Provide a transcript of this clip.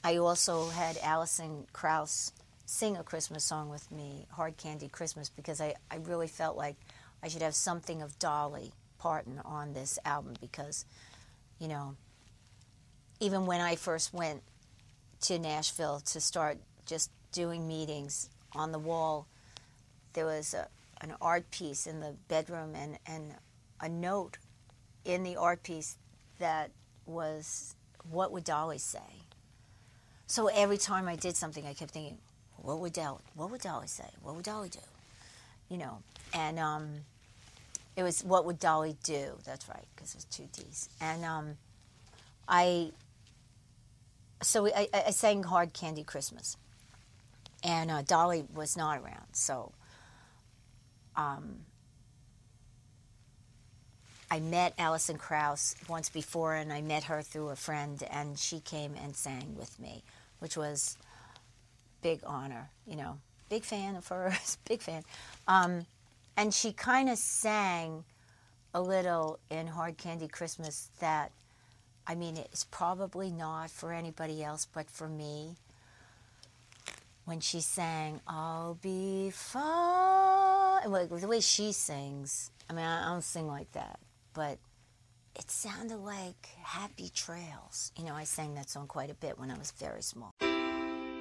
I also had Alison Krauss sing a Christmas song with me, Hard Candy Christmas, because I really felt like I should have something of Dolly Parton on this album because, you know, even when I first went to Nashville to start just doing meetings, on the wall there was an art piece in the bedroom and a note in the art piece that was, what would Dolly say? So every time I did something, I kept thinking, what would Dolly say? What would Dolly do? You know, and it was, what would Dolly do? That's right, because it was two D's. And I sang Hard Candy Christmas, and Dolly was not around, so I met Alison Krauss once before, and I met her through a friend, and she came and sang with me, which was big honor, you know. Big fan of hers, big fan. And she kind of sang a little in Hard Candy Christmas that, I mean, it's probably not for anybody else but for me. When she sang, I'll be fine, like, the way she sings, I mean, I don't sing like that, but it sounded like Happy Trails. You know, I sang that song quite a bit when I was very small.